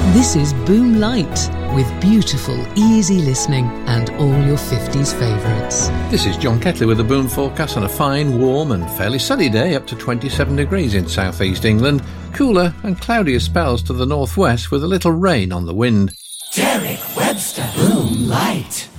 This is Boom Light, with beautiful, easy listening and all your 50s favourites. This is John Ketley with the Boom forecast on a fine, warm and fairly sunny day up to 27 degrees in south-east England. Cooler and cloudier spells to the northwest with a little rain on the wind. Derek Webster, Boom Light.